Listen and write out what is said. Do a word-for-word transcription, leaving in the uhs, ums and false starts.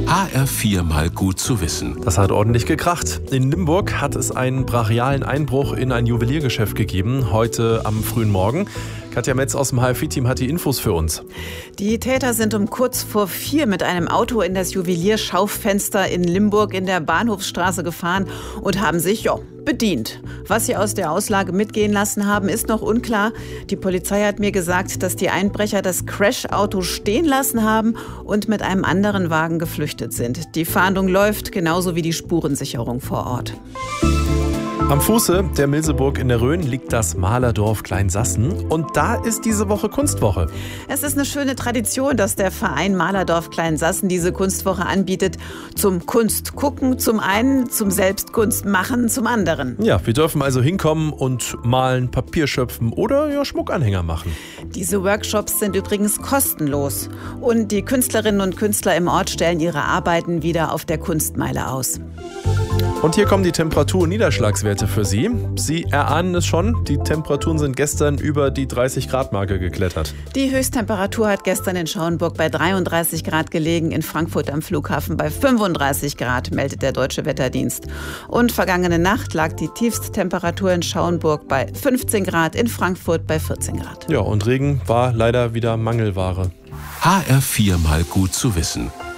H R vier mal gut zu wissen. Das hat ordentlich gekracht. In Limburg hat es einen brachialen Einbruch in ein Juweliergeschäft gegeben, heute am frühen Morgen. Katja Metz aus dem H R vier Team hat die Infos für uns. Die Täter sind um kurz vor vier mit einem Auto in das Juwelierschaufenster in Limburg in der Bahnhofsstraße gefahren und haben sich, ja, bedient. Was sie aus der Auslage mitgehen lassen haben, ist noch unklar. Die Polizei hat mir gesagt, dass die Einbrecher das Crash-Auto stehen lassen haben und mit einem anderen Wagen geflüchtet sind. Die Fahndung läuft, genauso wie die Spurensicherung vor Ort. Am Fuße der Milseburg in der Rhön liegt das Malerdorf Kleinsassen und da ist diese Woche Kunstwoche. Es ist eine schöne Tradition, dass der Verein Malerdorf Kleinsassen diese Kunstwoche anbietet. Zum Kunstgucken zum einen, zum Selbstkunstmachen zum anderen. Ja, wir dürfen also hinkommen und malen, Papier schöpfen oder ja, Schmuckanhänger machen. Diese Workshops sind übrigens kostenlos und die Künstlerinnen und Künstler im Ort stellen ihre Arbeiten wieder auf der Kunstmeile aus. Und hier kommen die Temperatur- und Niederschlagswerte für Sie. Sie erahnen es schon, die Temperaturen sind gestern über die dreißig Grad Marke geklettert. Die Höchsttemperatur hat gestern in Schauenburg bei dreiunddreißig Grad gelegen, in Frankfurt am Flughafen bei fünfunddreißig Grad, meldet der Deutsche Wetterdienst. Und vergangene Nacht lag die Tiefsttemperatur in Schauenburg bei fünfzehn Grad, in Frankfurt bei vierzehn Grad. Ja, und Regen war leider wieder Mangelware. H R vier mal gut zu wissen.